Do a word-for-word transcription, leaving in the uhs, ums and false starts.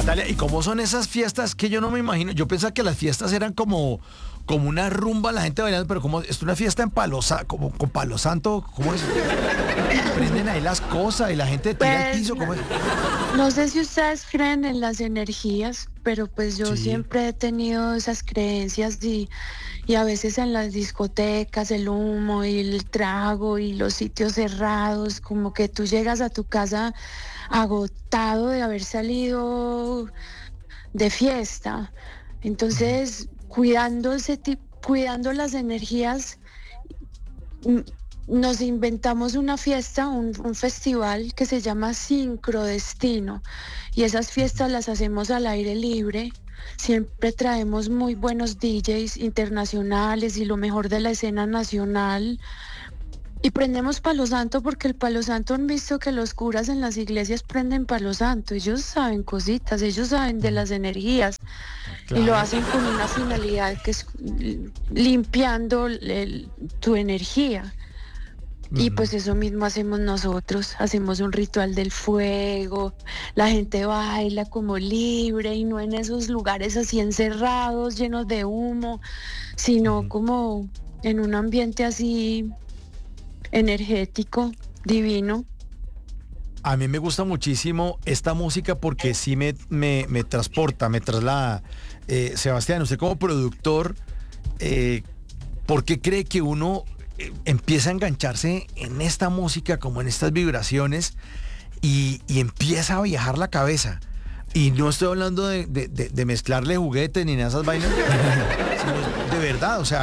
Natalia, ¿y cómo son esas fiestas que yo no me imagino? Yo pensaba que las fiestas eran como, como una rumba, la gente bailando, pero como es una fiesta en Palo Santo, como con Palo Santo, ¿cómo es? Prenden ahí las cosas y la gente tira al Pues, piso, ¿cómo es? no sé si ustedes creen en las energías, pero pues yo Sí. siempre he tenido esas creencias y, y a veces en las discotecas el humo y el trago y los sitios cerrados, como que tú llegas a tu casa agotado de haber salido de fiesta. Entonces, cuidando ese tipo, cuidando las energías, mm, nos inventamos una fiesta, un, un festival que se llama Sincrodestino y esas fiestas las hacemos al aire libre. Siempre traemos muy buenos D Js internacionales y lo mejor de la escena nacional. Y prendemos palo santo porque el palo santo han visto que los curas en las iglesias prenden palo santo. Ellos saben cositas, ellos saben de las energías y lo Claro. hacen con una finalidad que es limpiando el- tu energía. Y Ujú. pues eso mismo hacemos nosotros, hacemos un ritual del fuego, la gente baila como libre y no en esos lugares así encerrados, llenos de humo, sino Ujú. como en un ambiente así energético, divino. A mí me gusta muchísimo esta música porque sí me, me, me transporta, me traslada. Eh, Sebastián, usted como productor, eh, ¿por qué cree que uno eh, empieza a engancharse en esta música, como en estas vibraciones, y, y empieza a viajar la cabeza? Y no estoy hablando de, de- de- de mezclarle juguetes ni nada de esas vainas, sino de verdad, o sea,